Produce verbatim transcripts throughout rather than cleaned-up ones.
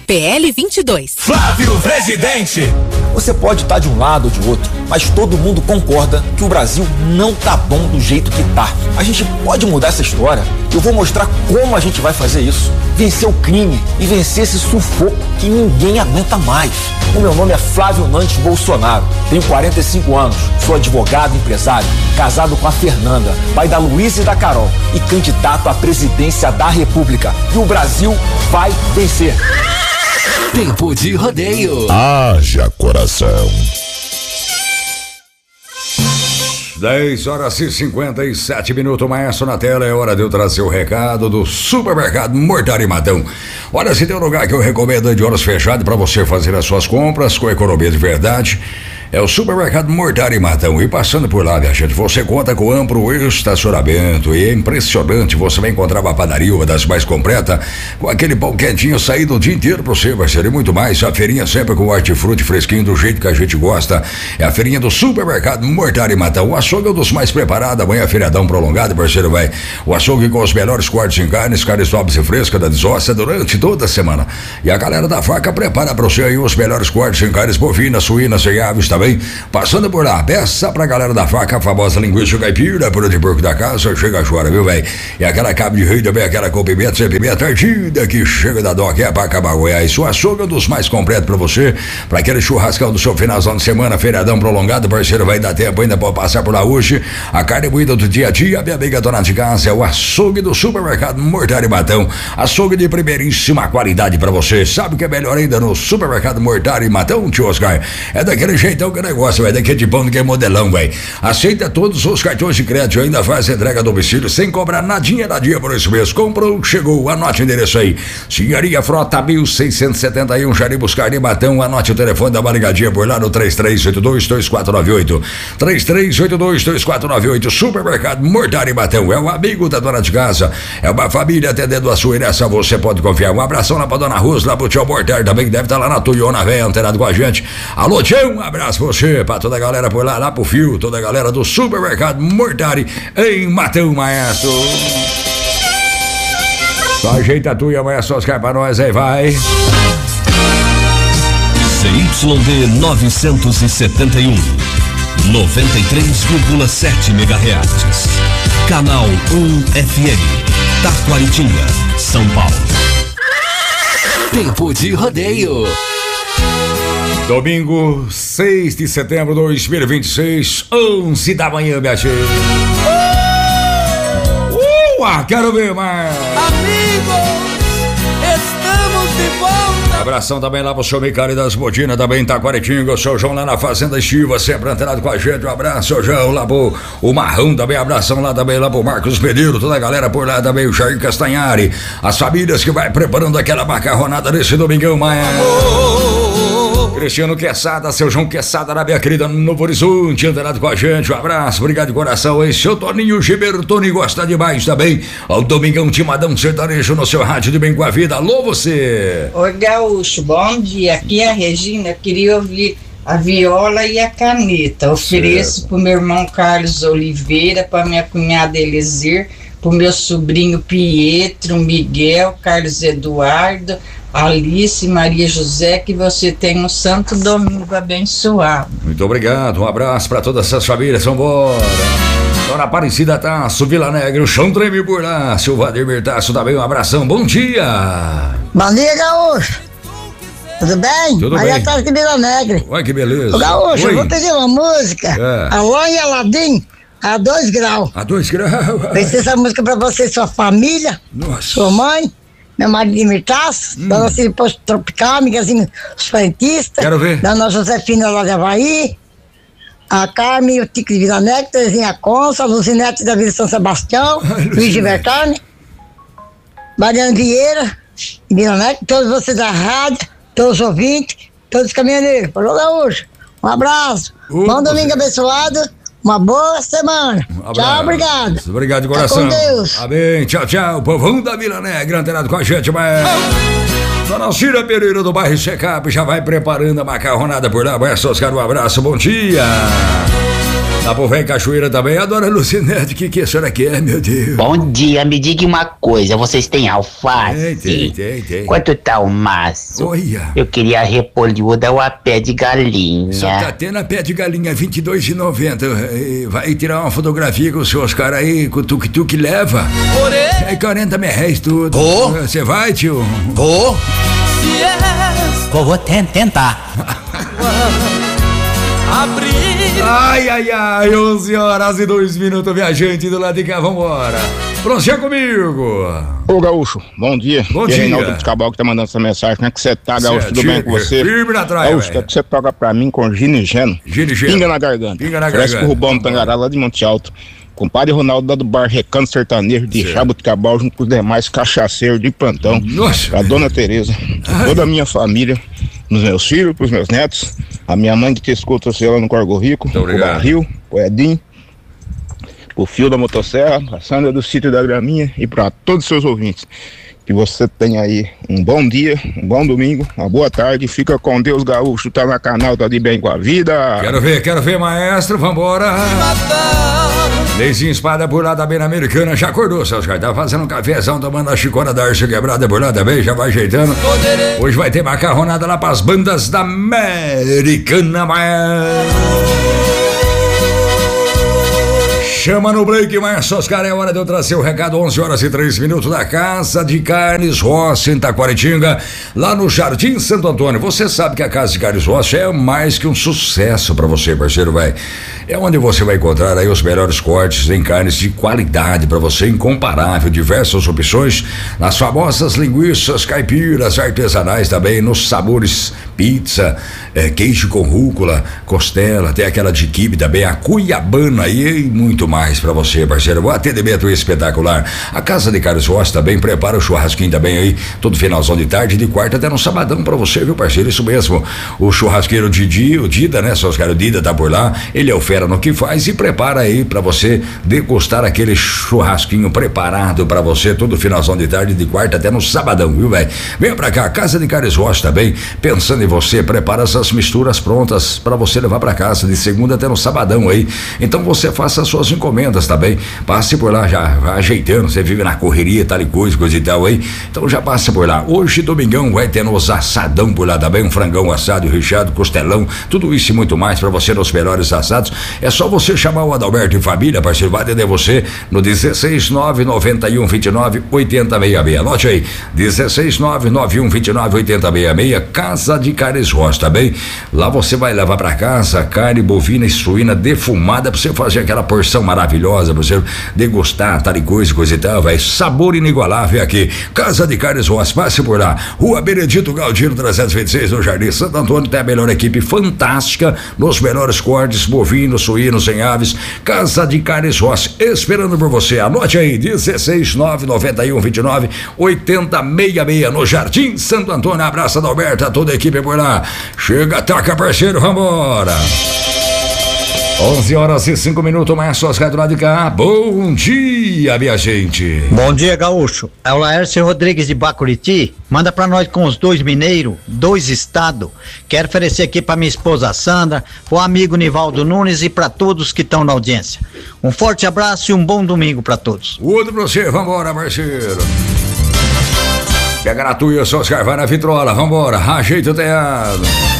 P L vinte e dois. Flávio Presidente. Você pode estar de um lado ou de outro, mas todo mundo concorda que o Brasil não tá bom do jeito que tá. A gente pode mudar essa história. Eu vou mostrar como a gente vai fazer isso. Vencer o crime e vencer esse sufoco que ninguém aguenta mais. O meu nome é Flávio Nantes Bolsonaro. Tenho quarenta e cinco anos, sou advogado e empresário, casado com a Fernanda, pai da Luísa e da Carol e candidato à presidência da República. E o Brasil vai vencer. Tempo de rodeio. Haja coração. dez horas e cinquenta e sete minutos, maestro na tela. É hora de eu trazer o recado do Supermercado Mortari e Matão. Olha, se tem um lugar que eu recomendo de horas fechadas para você fazer as suas compras com economia de verdade, é o Supermercado Mortari e Matão. E passando por lá, minha gente, você conta com amplo estacionamento e é impressionante. Você vai encontrar uma padaria, uma das mais completas, com aquele pão quentinho saído o dia inteiro pra você, vai ser e muito mais. A feirinha sempre com hortifruti fresquinho do jeito que a gente gosta. É a feirinha do Supermercado Mortari e Matão. O açougue é um dos mais preparados. Amanhã é feriadão prolongado, parceiro, vai. O açougue com os melhores cortes em carnes, carnes nobres e frescas da desossa durante toda a semana. E a galera da faca prepara pra você aí os melhores cortes em carnes bovinas, suínas e aves também. Passando por lá, peça pra galera da faca a famosa linguiça caipira, pura de porco da casa, chega chora, viu, velho? E aquela cabo de rei também, aquela com pimenta, sem pimenta, ardida que chega da dó, que é pra acabar Goiás. O açougue é um dos mais completos pra você, pra aquele churrascão do seu finalzão de semana, feriadão prolongado, parceiro, vai dar tempo ainda pra passar por lá hoje. A carne moída do dia a dia, minha amiga dona de casa, é o açougue do Supermercado Mortari e Matão. Açougue de primeiríssima qualidade pra você. Sabe o que é melhor ainda no Supermercado Mortari e Matão, tio Oscar? É daquele jeitão que o negócio, velho, daquele de pão que é modelão, velho. Aceita todos os cartões de crédito, ainda faz entrega a domicílio sem cobrar nadinha, nadinha por isso mesmo. Comprou, chegou, anote o endereço aí. Senhoria Frota mil seiscentos e setenta e um, Jari Buscar de Matão. Anote o telefone, dá uma ligadinha por lá no três três oito dois, dois quatro nove oito. três três oito dois, dois quatro nove oito. Supermercado Mortari e Matão. É um amigo da dona de casa. É uma família atendendo a sua herança. Você pode confiar. Um abração lá pra dona Rosa, lá pro tio Mortari também, que deve estar lá na Tuiona, velho, antenado com a gente. Alô, tio, um abraço pra você, pra toda a galera por lá, lá pro Fio, toda a galera do Supermercado Mortari em Matão, maestro. Só ajeita a tua, maestro Oscar, pra nós aí, vai. C Y D novecentos e setenta e um, noventa e três vírgula sete megahertz. Canal um F M, Taquaritinga, São Paulo. Tempo de rodeio. Domingo, seis de setembro de dois mil e vinte e seis, onze da manhã, minha gente. Uh, uh, quero ver mais. Amigos, estamos de volta. Abração também lá pro seu Micari das Botinas, também em Taquaritinga, o seu João lá na Fazenda Estiva, sempre antenado com a gente. Um abraço, seu João, lá pro o Marrão também, abração lá também, lá pro Marcos Pedreiro, toda a galera por lá também, o Jair Castanhari, as famílias que vai preparando aquela macarronada nesse domingão, mas... Cristiano Queçada, seu João Queçada, na minha querida Novo Horizonte, antenado com a gente, um abraço, obrigado de coração aí, seu Toninho Gibertoni gosta demais também, ao Domingão Timadão Sertanejo no seu rádio de bem com a vida, alô você! Oi Gaúcho, bom dia, aqui é a Regina, eu queria ouvir a viola e a caneta, ofereço certo. Pro meu irmão Carlos Oliveira, pra minha cunhada Elizir, pro meu sobrinho Pietro, Miguel, Carlos Eduardo, Alice, Maria José, que você tenha um santo domingo abençoado. Muito obrigado, um abraço para todas essas famílias, vambora. Dona Aparecida Tasso, Vila Negra, o chão treme por lá, Silvademir Tasso também, um abração, bom dia. Bom dia, Gaúcho. Tudo bem? Tudo Maria bem. Tasso de Vila Negra. Olha que beleza. Ô, Gaúcho, Oi. eu vou pedir uma música, É. Alô e Aladim, a dois graus. A dois graus. Vai ser essa música pra você e sua família, Nossa. sua mãe, meu marido Mirtaço, hum. Dona Cília Posto Tropical, amigazinho os frentistas. Quero ver. Dona Josefina lá de Havaí, a Carmen, o Tico de Vila Negra, Terezinha Consa, a Luzinete da Vila São Sebastião, Luiz Gibertani, Mariana Vieira, Vila Negra, todos vocês da rádio, todos os ouvintes, todos os caminhoneiros. Falou, Gaúcho. Um abraço. Uh, Bom domingo abençoado. Uma boa semana. Um Tchau, obrigado. Obrigado de coração. Tá com Deus. Amém. Tchau, tchau. Povão da Vila Negra, antenado com a gente, mas... Dona Cira Pereira do bairro Secap já vai preparando a macarronada por lá. Maestro Oscar, um abraço, bom dia. Tá pro velho Cachoeira também. A dona Lucinete, o que, que a senhora quer, meu Deus? Bom dia, me diga uma coisa, vocês têm alface? Tem, tem, tem, tem. Quanto tá o maço? Olha. Eu queria a repolhuda ou a pé de galinha. Só tá tendo a pé de galinha, vinte e dois reais e noventa centavos. Vai tirar uma fotografia com os seus caras aí, com o tuk-tuk leva. É quarenta mil reais tudo. Vou. Você vai, tio? Vou. Vou, vou tentar. Ai, ai, ai, onze horas e dois minutos, viajante do lado de cá, vambora. Prossiga comigo. Ô, Gaúcho, bom dia. Bom e dia. Reinaldo de Cabal que tá mandando essa mensagem. Como é que você tá, Gaúcho? Tudo bem com você? Firme na traia, Gaúcho, quer que você toca pra mim com ginigeno. Ginigeno. Pinga na garganta. Pinga na Parece garganta. que o Rubão do Tangará, lá de Monte Alto. Compadre Ronaldo, lá do bar Recanto Sertanejo de Jabuticabal, junto com os demais cachaceiros de plantão. Nossa. A dona Tereza, toda a minha família, nos meus filhos, pros meus netos, a minha mãe que te escuta você lá no Corgo Rico, o Barril, o Edinho, o Fio da Motosserra, a Sandra do Sítio da Graminha e para todos os seus ouvintes. Que você tenha aí um bom dia, um bom domingo, uma boa tarde. Fica com Deus, Gaúcho, tá na canal, tá de bem com a vida. Quero ver, quero ver, maestro, vambora. Leizinho Espada por lá da Beira Americana, já acordou, seus caras, tá fazendo um cafezão, tomando a chicona da Arce Quebrada por lá também, já vai ajeitando. Hoje vai ter macarronada lá pras bandas da Americana, maestro. Chama no break, maestro Oscar, é hora de eu trazer o recado, onze horas e três minutos da Casa de Carnes Roça em Taquaritinga, lá no Jardim Santo Antônio. Você sabe que a Casa de Carnes Roça é mais que um sucesso pra você, parceiro, vai. É onde você vai encontrar aí os melhores cortes em carnes de qualidade pra você, incomparável, diversas opções nas famosas linguiças caipiras artesanais também, nos sabores pizza, é, queijo com rúcula, costela, tem aquela de quibe também, a cuiabana aí e muito mais pra você, parceiro. O atendimento espetacular. A Casa de Carnes Roça também prepara o churrasquinho também aí, todo finalzão de tarde, de quarta até no sabadão pra você, viu, parceiro? Isso mesmo. O churrasqueiro Didi, o Dida, né, seus caras, o Dida tá por lá, ele é o fera no que faz e prepara aí pra você degustar aquele churrasquinho preparado pra você, todo finalzão de tarde, de quarta até no sabadão, viu, velho? Venha pra cá, Casa de Carnes Roça também, pensando em você, prepara essas misturas prontas pra você levar pra casa, de segunda até no sabadão aí. Então você faça as suas encomendas também, passe por lá já, vai ajeitando, você vive na correria, tal e coisa, coisa e tal aí, então já passa por lá. Hoje, domingão, vai ter nos assadão por lá também, um frangão assado, recheado, costelão, tudo isso e muito mais pra você nos melhores assados. É só você chamar o Adalberto e família, parceiro, vai atender você no dezesseis nove noventa e um vinte e nove oitenta sessenta e seis. Anote aí, dezesseis nove nove um vinte e nove oitenta sessenta e seis, Casa de Carnes Roça, tá bem? Lá você vai levar pra casa carne bovina e suína defumada pra você fazer aquela porção maravilhosa, pra você degustar, tal e coisa, coisa e tal, vai. Sabor inigualável aqui. Casa de Carnes Roça, passe por lá. Rua Benedito Galdino trezentos e vinte e seis, no Jardim Santo Antônio, tem a melhor equipe fantástica, nos melhores cortes, bovinos, suínos, em aves. Casa de Carnes Roça, esperando por você. Anote aí, dezesseis nove noventa e um vinte e nove oitenta sessenta e seis, no Jardim Santo Antônio. Abraço da Alberta, toda a equipe por lá. Chega, taca, parceiro, vambora. onze horas e cinco minutos, mais suas rádios lá de cá. Bom dia, minha gente. Bom dia, Gaúcho. É o Laércio Rodrigues de Bacuriti. Manda pra nós com os dois mineiros, dois estados. Quero oferecer aqui pra minha esposa Sandra, o amigo Nivaldo Nunes e pra todos que estão na audiência. Um forte abraço e um bom domingo pra todos. Outro pra você, vambora, parceiro. Pega na tua, seus caras, vai na vitrola, vambora, ajeita o teado.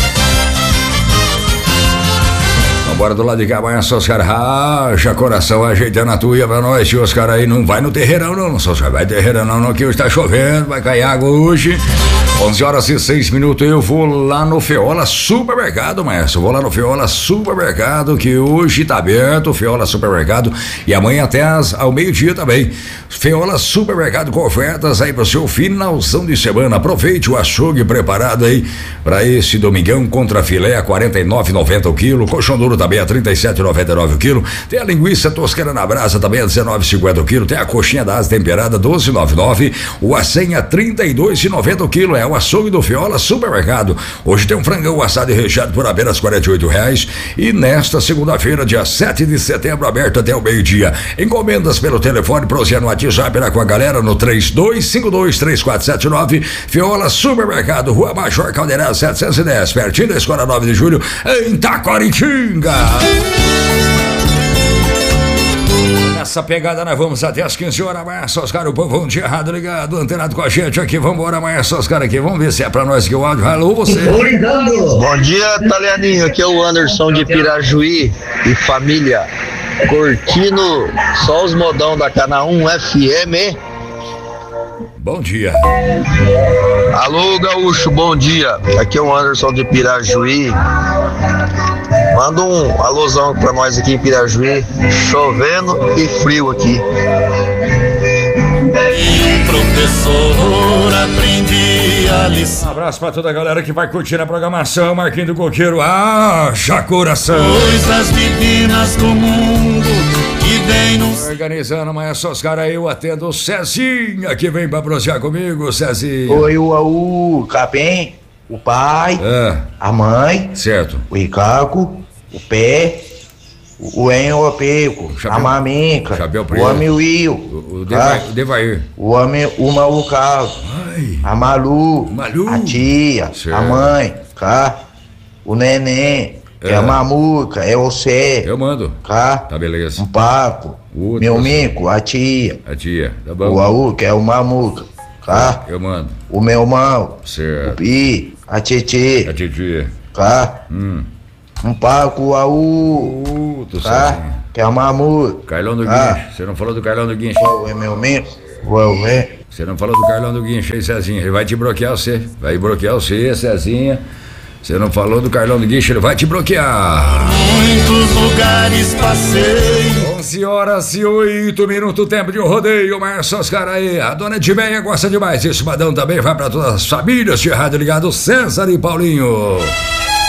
Vambora do lado de cá, vai, seus caras, racha coração, ajeitando a tuia pra nós, tio, os caras aí, não vai no terreirão não, seus caras, vai terreirão não, não, que hoje tá chovendo, vai cair água hoje. onze horas e seis minutos, eu vou lá no Feola Supermercado, maestro, vou lá no Feola Supermercado, que hoje tá aberto, o Feola Supermercado, e amanhã até as, ao meio-dia também. Feola Supermercado com ofertas aí pro seu finalzão de semana. Aproveite o açougue preparado aí pra esse domingão, contra filé a quarenta e nove reais e noventa centavos o quilo, colchão duro também a trinta e sete reais e noventa e nove centavos o quilo, tem a linguiça toscana na brasa também a dezenove reais e cinquenta centavos o quilo, tem a coxinha da asa temperada doze reais e noventa e nove centavos, o acém a trinta e dois reais e noventa centavos o quilo, é o açougue do Feola Supermercado. Hoje tem um frangão assado e recheado por apenas quarenta e oito reais, e nesta segunda-feira, dia sete de setembro, aberto até o meio-dia. Encomendas pelo telefone, prosear no WhatsApp lá com a galera no três dois cinco dois três quatro sete nove. Feola Supermercado, Rua Major Caldeirão setecentos e dez, pertinho da Escola nove de Julho, em Taquaritinga. Nessa pegada nós vamos até as quinze horas, Maestro Oscar, o povo um dia errado ligado, antenado com a gente aqui, vambora, Maestro Oscar aqui, vamos ver se é pra nós que o áudio. Alô, você. Bom dia, Talianinho, aqui é o Anderson de Pirajuí e família, curtindo só os modão da Cana um F M. Bom dia. Alô, Gaúcho, bom dia. Aqui é o Anderson de Pirajuí. Manda um alôzão pra nós aqui em Pirajuí. Chovendo e frio aqui. Professor, aprendi a lição. Um abraço pra toda a galera que vai curtir a programação. Marquinhos do Coqueiro, haja coração. Coisas divinas do mundo que vem no... Organizando, mas só os caras aí, eu atendo o Cezinha que vem pra prosear comigo, Cezinha. Oi, o, o Capim, o pai, é. a mãe, certo. O Ricaco, o Pé, o Enhopeco, a Maminca, o homem Will, o, o Devair, o, Devair. o homem, o Malucado, a Malu, Malu, a tia, certo. A mãe, cá, o Neném. Que é. é a Mamuca, é o Cé. Eu mando. Cá. Tá, beleza. Um Paco. O meu Mico, a tia. A tia, tá bom. O Aú, que é o Mamuca. Cá. Eu mando. O meu irmão. Certo. O Pi, a Tietê. A Tietê. Cá. Hum. Um Paco, o Aú. Uh, tu cá. Sabe. Que é o Mamuca. Carlão do Guincho. Você não falou do Carlão do Guincho? O é meu Mico. O é. Você não falou do Carlão do Guincho aí, Cezinha. Ele vai te bloquear você. Vai bloquear você, Cezinha. Você não falou do Carlão do Guincho, ele vai te bloquear. Muitos lugares passei. onze horas e oito minutos, tempo de rodeio, Márcio Oscar aí. A dona Edmeia gosta demais. Esse badão também vai pra todas as famílias de rádio ligado, César e Paulinho.